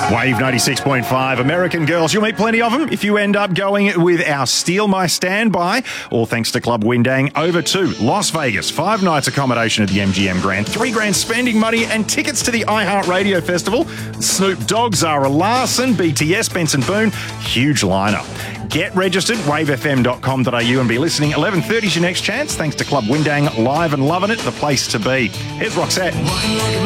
Wave 96.5, American girls. You'll meet plenty of them if you end up going with our Steal My Standby, all thanks to Club Windang. Over to Las Vegas, 5 nights accommodation at the MGM Grand, $3 grand spending money and tickets to the iHeartRadio Festival. Snoop Dogg, Zara Larson, BTS, Benson Boone, huge lineup. Get registered, wavefm.com.au and be listening. 11:30 is your next chance. Thanks to Club Windang, live and loving it, the place to be. Here's Roxette.